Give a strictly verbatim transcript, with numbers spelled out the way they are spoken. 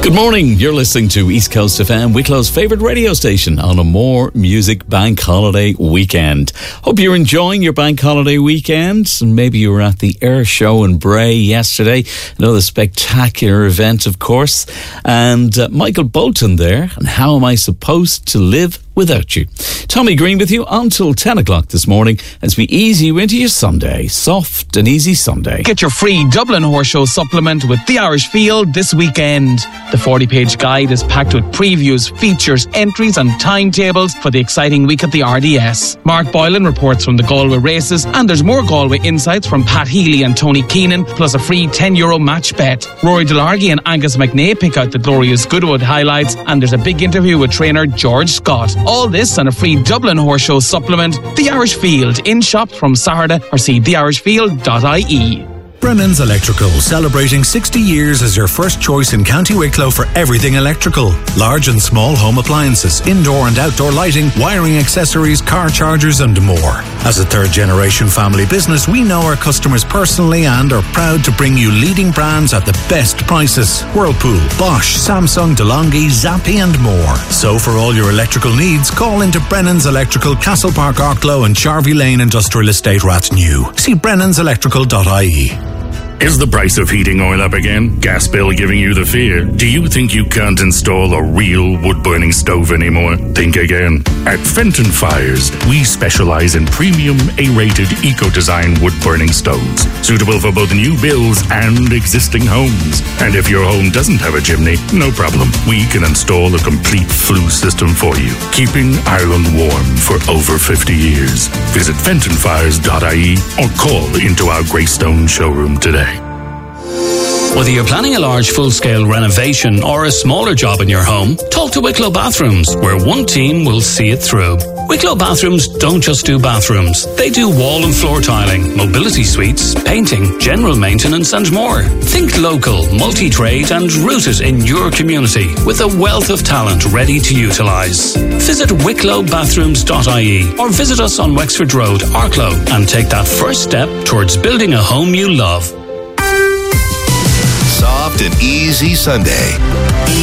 Good morning, you're listening to East Coast F M, Wicklow's favourite radio station on a more music bank holiday weekend. Hope you're enjoying your bank holiday weekend, and maybe you were at the Air Show in Bray yesterday, another spectacular event of course, and uh, Michael Bolton there, and How Am I Supposed to Live Without You? Tommy Green with you until ten o'clock this morning as we ease you into your Sunday. Soft and easy Sunday. Get your free Dublin Horse Show supplement with The Irish Field this weekend. The forty-page guide is packed with previews, features, entries and timetables for the exciting week at the R D S. Mark Boylan reports from the Galway races, and there's more Galway insights from Pat Healy and Tony Keenan, plus a free ten euro match bet. Rory Delargy and Angus McNay pick out the glorious Goodwood highlights, and there's a big interview with trainer George Scott. All this and a free Dublin Horse Show supplement, The Irish Field, in shops from Saturday, or see the irish field dot I E. Brennan's Electrical, celebrating sixty years as your first choice in County Wicklow for everything electrical. Large and small home appliances, indoor and outdoor lighting, wiring accessories, car chargers and more. As a third generation family business, we know our customers personally and are proud to bring you leading brands at the best prices. Whirlpool, Bosch, Samsung, DeLonghi, Zappi and more. So for all your electrical needs, call into Brennan's Electrical, Castle Park, Arklow and Charvey Lane Industrial Estate, Rathnew. See brennans electrical dot I E. Is the price of heating oil up again? Gas bill giving you the fear? Do you think you can't install a real wood-burning stove anymore? Think again. At Fenton Fires, we specialize in premium A-rated eco-design wood-burning stoves, suitable for both new builds and existing homes. And if your home doesn't have a chimney, no problem. We can install a complete flue system for you, keeping Ireland warm for over fifty years. Visit fenton fires dot I E or call into our Greystone showroom today. Whether you're planning a large full-scale renovation or a smaller job in your home, talk to Wicklow Bathrooms, where one team will see it through. Wicklow Bathrooms don't just do bathrooms. They do wall and floor tiling, mobility suites, painting, general maintenance and more. Think local, multi-trade and rooted in your community with a wealth of talent ready to utilise. Visit wicklow bathrooms dot I E or visit us on Wexford Road, Arklow, and take that first step towards building a home you love. Soft and easy Sunday.